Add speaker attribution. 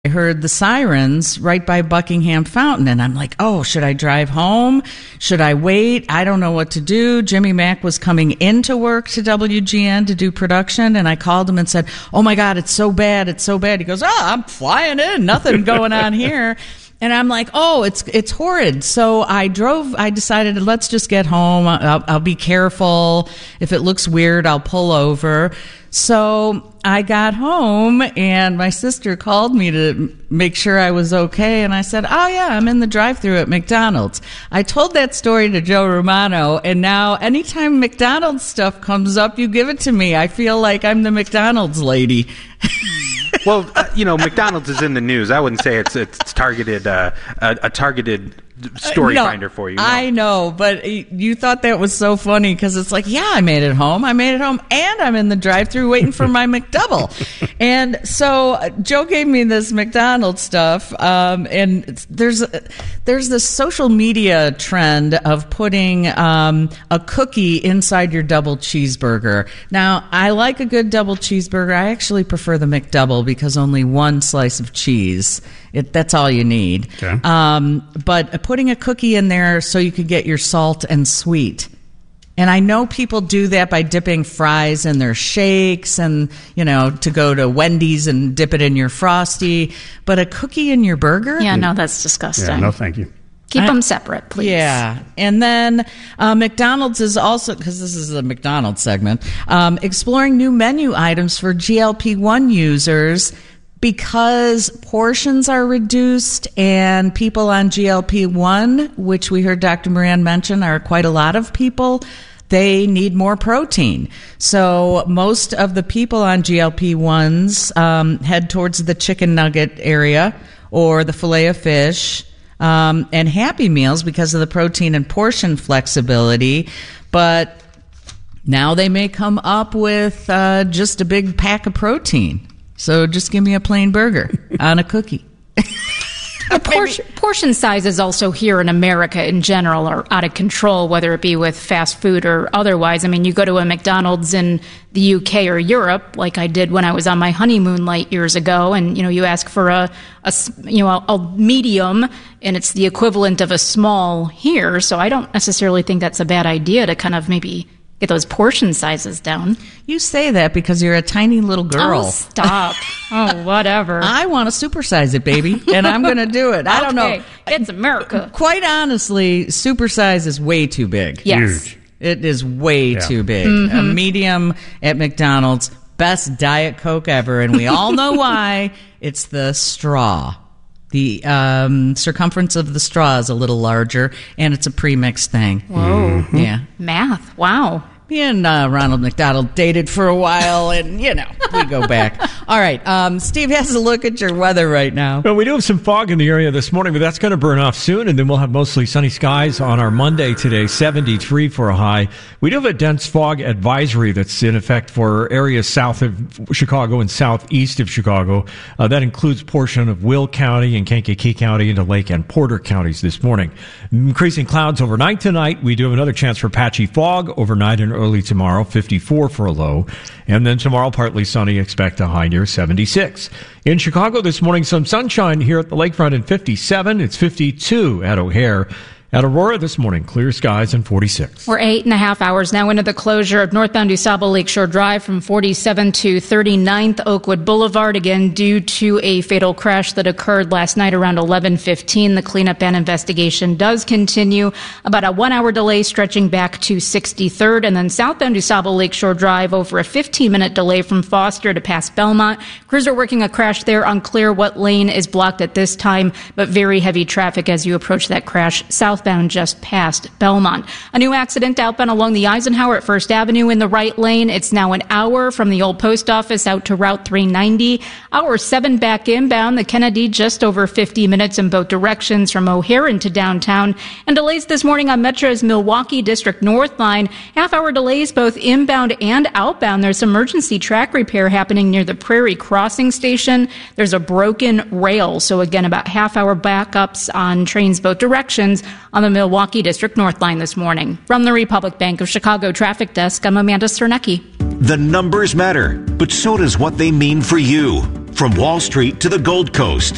Speaker 1: I heard the sirens right by Buckingham Fountain, and I'm like, oh, should I drive home? Should I wait? I don't know what to do. Jimmy Mack was coming into work to WGN to do production, and I called him and said, oh, my God, it's so bad. It's so bad. He goes, oh, I'm flying in. Nothing going on here. And I'm like, oh, it's horrid. So I decided, let's just get home. I'll be careful. If it looks weird, I'll pull over. So I got home, and my sister called me to make sure I was okay. And I said, oh, yeah, I'm in the drive-thru at McDonald's. I told that story to Joe Romano, and now anytime McDonald's stuff comes up, you give it to me. I feel like I'm the McDonald's lady.
Speaker 2: Well, McDonald's is in the news. I wouldn't say it's targeted a targeted story finder for you. No.
Speaker 1: I know, but you thought that was so funny because it's like, yeah, I made it home, and I'm in the drive-thru waiting for my McDouble. And so Joe gave me this McDonald's stuff, and there's this social media trend of putting a cookie inside your double cheeseburger. Now, I like a good double cheeseburger. I actually prefer the McDouble because only one slice of cheese. That's all you need. Okay. But putting a cookie in there so you could get your salt and sweet. And I know people do that by dipping fries in their shakes and, to go to Wendy's and dip it in your Frosty. But a cookie in your burger?
Speaker 3: Yeah, no, that's disgusting.
Speaker 4: Yeah, no, thank you.
Speaker 3: Keep them separate, please.
Speaker 1: Yeah. And then McDonald's is also, because this is the McDonald's segment, exploring new menu items for GLP-1 users because portions are reduced and people on GLP-1, which we heard Dr. Moran mention, are quite a lot of people. They need more protein. So most of the people on GLP-1s head towards the chicken nugget area or the filet of fish and Happy Meals because of the protein and portion flexibility. But now they may come up with just a big pack of protein. So just give me a plain burger on a cookie.
Speaker 3: Portion sizes also here in America in general are out of control, whether it be with fast food or otherwise. I mean, you go to a McDonald's in the UK or Europe, like I did when I was on my honeymoon light years ago, and you ask for a medium, and it's the equivalent of a small here. So I don't necessarily think that's a bad idea to kind of maybe get those portion sizes down.
Speaker 1: You say that because you're a tiny little girl.
Speaker 3: Oh, stop. Oh, whatever.
Speaker 1: I want to supersize it, baby, and I'm going to do it. I don't know.
Speaker 3: It's America.
Speaker 1: Quite honestly, supersize is way too big.
Speaker 3: Yes.
Speaker 4: Huge.
Speaker 1: It is way too big.
Speaker 3: Mm-hmm.
Speaker 1: A medium at McDonald's, best Diet Coke ever, and we all know why. It's the straw. The circumference of the straw is a little larger, and it's a pre-mixed thing.
Speaker 3: Whoa.
Speaker 1: Yeah.
Speaker 3: Math. Wow.
Speaker 1: Me and Ronald McDonald dated for a while, and, we go back. All right. Steve has a look at your weather right now.
Speaker 5: Well, we do have some fog in the area this morning, but that's going to burn off soon, and then we'll have mostly sunny skies on our Monday today, 73 for a high. We do have a dense fog advisory that's in effect for areas south of Chicago and southeast of Chicago. That includes portion of Will County and Kankakee County into Lake and Porter counties this morning. Increasing clouds overnight tonight. We do have another chance for patchy fog overnight and early tomorrow, 54 for a low. And then tomorrow, partly sunny, expect a high near 76. In Chicago this morning, some sunshine here at the lakefront in 57. It's 52 at O'Hare. At Aurora this morning, clear skies and 46.
Speaker 3: We're 8.5 hours now into the closure of northbound DuSable Lakeshore Drive from 47 to 39th Oakwood Boulevard, again due to a fatal crash that occurred last night around 11:15. The cleanup and investigation does continue. About a 1 hour delay stretching back to 63rd, and then southbound DuSable Lakeshore Drive over a 15-minute delay from Foster to past Belmont. Crews are working a crash there. Unclear what lane is blocked at this time, but very heavy traffic as you approach that crash southbound just past Belmont. A new accident outbound along the Eisenhower at First Avenue in the right lane. It's now an hour from the old post office out to Route 390. Hour 7 back inbound. The Kennedy just over 50 minutes in both directions from O'Hare into downtown. And delays this morning on Metro's Milwaukee District North line. Half-hour delays both inbound and outbound. There's emergency track repair happening near the Prairie Crossing Station. There's a broken rail. So again, about half-hour backups on trains both directions on the Milwaukee District North line this morning. From the Republic Bank of Chicago Traffic Desk, I'm Amanda Sternecki.
Speaker 6: The numbers matter, but so does what they mean for you. From Wall Street to the Gold Coast,